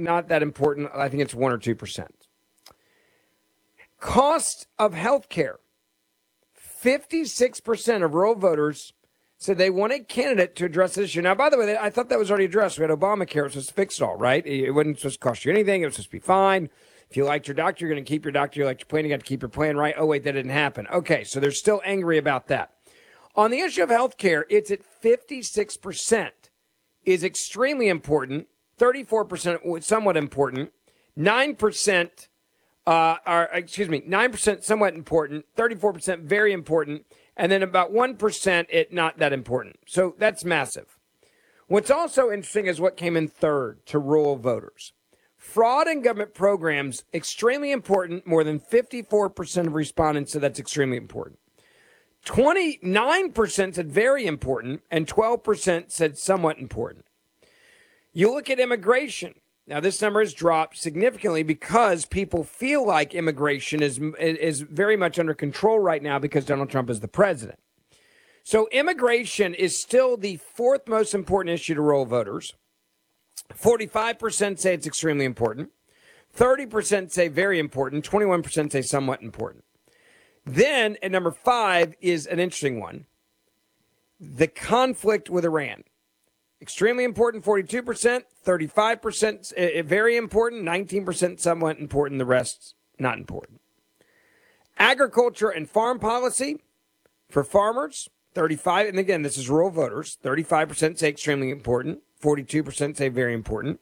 not that important. I think it's 1 or 2%. Cost of health care. 56% of rural voters said they want a candidate to address this issue. Now, by the way, I thought that was already addressed. We had Obamacare. It was supposed to fix it all, right? It wasn't supposed to cost you anything. It was supposed to be fine. If you liked your doctor, you're going to keep your doctor. You liked your plan, you got to keep your plan, right? Oh, wait, that didn't happen. Okay, so they're still angry about that. On the issue of health care, it's at 56%. Is extremely important. 34% somewhat important. 9%, 9% somewhat important. 34% very important. And then about 1% it not that important. So that's massive. What's also interesting is what came in third to rural voters. Fraud in government programs, extremely important. More than 54% of respondents said that's extremely important. 29% said very important, and 12% said somewhat important. You look at immigration. Now, this number has dropped significantly because people feel like immigration is very much under control right now because Donald Trump is the president. So immigration is still the fourth most important issue to rural voters. 45% say it's extremely important. 30% say very important. 21% say somewhat important. Then, at number 5 is an interesting one. The conflict with Iran. Extremely important, 42%. 35% very important. 19% somewhat important. The rest, not important. Agriculture and farm policy for farmers, 35. And again, this is rural voters. 35% say extremely important. 42% say very important.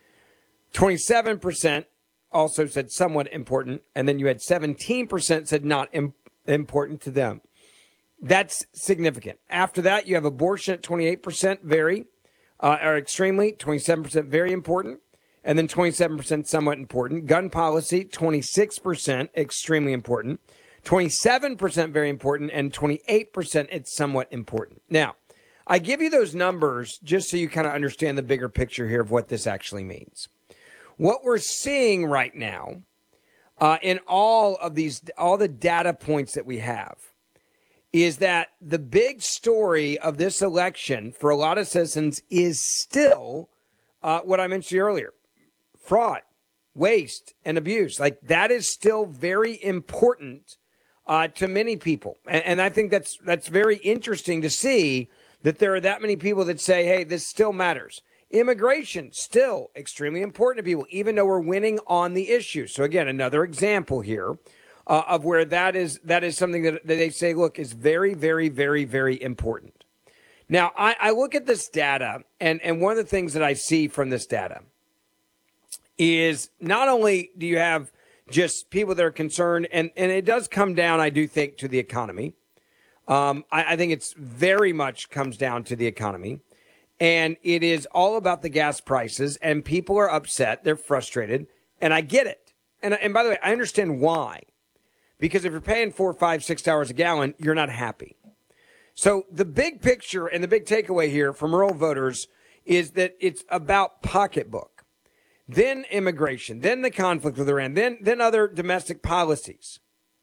27% also said somewhat important. And then you had 17% said not important to them. That's significant. After that, you have abortion at 28% very, or extremely, 27% very important. And then 27% somewhat important. Gun policy, 26% extremely important. 27% very important. And 28% it's somewhat important. Now, I give you those numbers just so you kind of understand the bigger picture here of what this actually means. What we're seeing right now in all the data points that we have is that the big story of this election for a lot of citizens is still what I mentioned earlier, fraud, waste, and abuse. Like that is still very important to many people. And I think that's very interesting to see that there are that many people that say, hey, this still matters. Immigration, still extremely important to people, even though we're winning on the issue. So again, another example here of where that is something that they say, look, is very, very, very, very important. Now, I look at this data, and one of the things that I see from this data is not only do you have just people that are concerned, and it does come down, I do think, to the economy. I think it's very much comes down to the economy. And it is all about the gas prices, and people are upset. They're frustrated, and I get it. And by the way, I understand why. Because if you're paying $4, $5, $6 a gallon, you're not happy. So the big picture and the big takeaway here from rural voters is that it's about pocketbook, then immigration, then the conflict with Iran, then other domestic policies.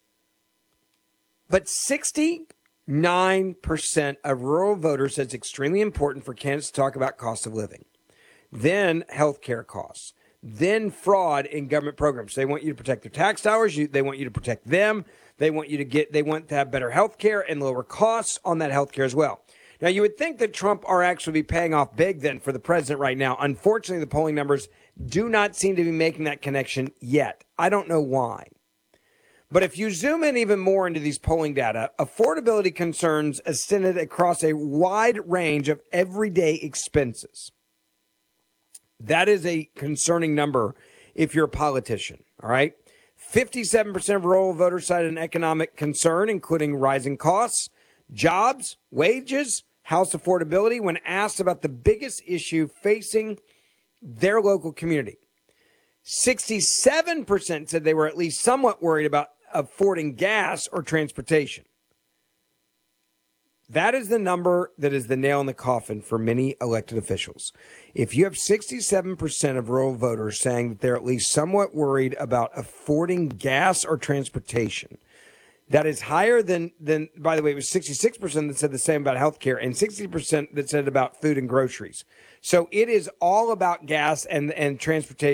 But 69% of rural voters says it's extremely important for candidates to talk about cost of living, then health care costs, then fraud in government programs. They want you to protect their tax dollars. They want you to protect them. They want to have better health care and lower costs on that health care as well. Now, you would think that Trump are actually paying off big then for the president right now. Unfortunately, the polling numbers do not seem to be making that connection yet. I don't know why. But if you zoom in even more into these polling data, affordability concerns extended across a wide range of everyday expenses. That is a concerning number if you're a politician, all right? 57% of rural voters cited an economic concern, including rising costs, jobs, wages, house affordability, when asked about the biggest issue facing their local community. 67% said they were at least somewhat worried about affording gas or transportation. That is the number that is the nail in the coffin for many elected officials. If you have 67% of rural voters saying that they're at least somewhat worried about affording gas or transportation, that is higher than by the way, it was 66% that said the same about healthcare and 60% that said about food and groceries. So it is all about gas and transportation.